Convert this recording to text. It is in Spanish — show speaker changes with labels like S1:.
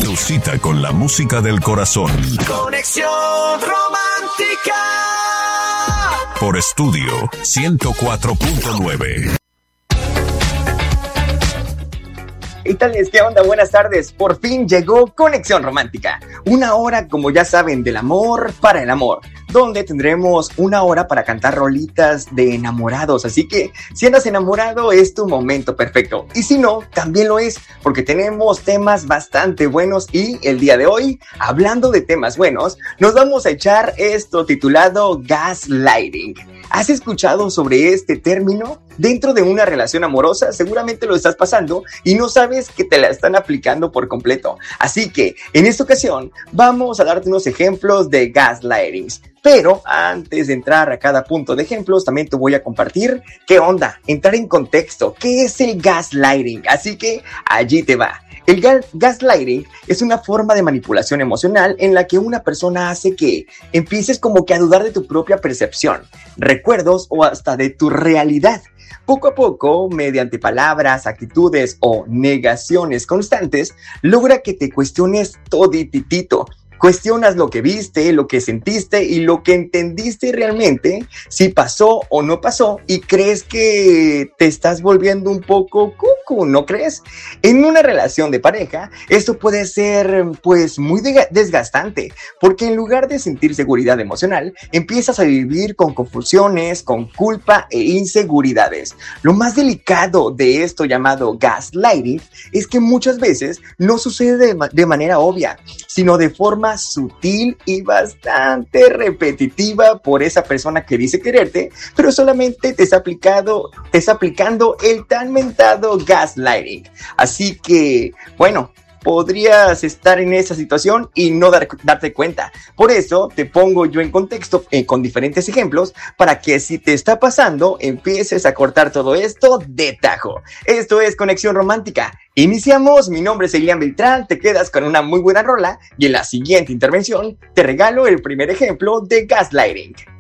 S1: Tu cita con la música del corazón.
S2: Conexión Romántica.
S1: Por Estudio 104.9.
S3: ¿Qué tal? ¿Qué onda? Buenas tardes. Por fin llegó Conexión Romántica. Una hora, como ya saben, del amor para el amor, donde tendremos una hora para cantar rolitas de enamorados. Así que si andas enamorado es tu momento perfecto. Y si no, también lo es, porque tenemos temas bastante buenos. Y el día de hoy, hablando de temas buenos, nos vamos a echar esto titulado gaslighting. ¿Has escuchado sobre este término? Dentro de una relación amorosa, seguramente lo estás pasando y no sabes que te la están aplicando por completo. Así que, en esta ocasión, vamos a darte unos ejemplos de gaslighting. Pero antes de entrar a cada punto de ejemplos, también te voy a compartir qué onda, entrar en contexto, qué es el gaslighting. Así que, allí te va. El gaslighting es una forma de manipulación emocional en la que una persona hace que empieces como que a dudar de tu propia percepción, recuerdos o hasta de tu realidad. Poco a poco, mediante palabras, actitudes o negaciones constantes, logra que te cuestiones todititito. Cuestionas lo que viste, lo que sentiste y lo que entendiste realmente, si pasó o no pasó, y crees que te estás volviendo un poco cucu, ¿no crees? En una relación de pareja, esto puede ser pues muy desgastante, porque en lugar de sentir seguridad emocional, empiezas a vivir con confusiones, con culpa e inseguridades. Lo más delicado de esto llamado gaslighting es que muchas veces no sucede de manera obvia, sino de forma sutil y bastante repetitiva por esa persona que dice quererte, pero solamente te está aplicando el tan mentado gaslighting. Así que, bueno, podrías estar en esa situación y no darte cuenta. Por eso te pongo yo en contexto con diferentes ejemplos para que si te está pasando, empieces a cortar todo esto de tajo. Esto es Conexión Romántica. Iniciamos, mi nombre es Elian Beltrán, te quedas con una muy buena rola y en la siguiente intervención te regalo el primer ejemplo de gaslighting.